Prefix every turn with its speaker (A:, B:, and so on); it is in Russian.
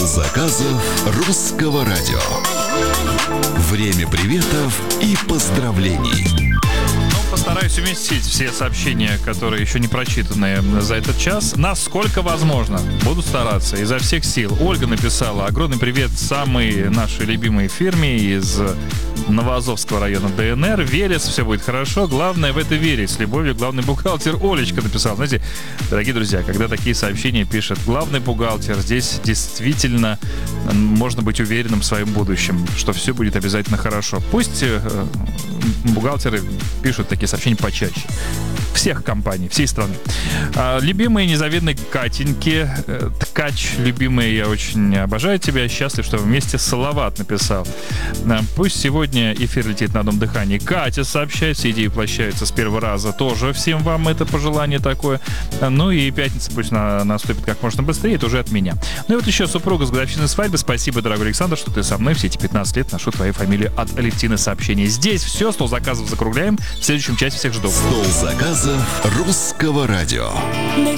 A: заказов Русского радио. Время приветов и поздравлений.
B: Постараюсь уместить все сообщения, которые еще не прочитаны за этот час, насколько возможно. Буду стараться изо всех сил. Ольга написала: огромный привет самой нашей любимой фирме из Новоазовского района ДНР. Велес, все будет хорошо. Главное в это верить. С любовью, главный бухгалтер. Олечка написала. Знаете, дорогие друзья, когда такие сообщения пишет главный бухгалтер, здесь действительно можно быть уверенным в своем будущем, что все будет обязательно хорошо. Пусть бухгалтеры пишут такие сообщения почаще. Всех компаний, всей страны. Любимые незавидные Катеньки. Ткач, любимые, я очень обожаю тебя. Счастлив, что вместе Салават написал. Пусть сегодня эфир летит на одном дыхании. Катя сообщает, все идеи воплощаются с первого раза. Тоже всем вам это пожелание такое. Ну и пятница пусть наступит как можно быстрее. Это уже от меня. Ну и вот еще супруга с годовщиной свадьбы. Спасибо, дорогой Александр, что ты со мной все эти 15 лет. Ношу твою фамилию от Алевтины сообщения. Здесь все. Стол заказов закругляем. В следующем часе всех жду.
A: Стол заказов Русского радио.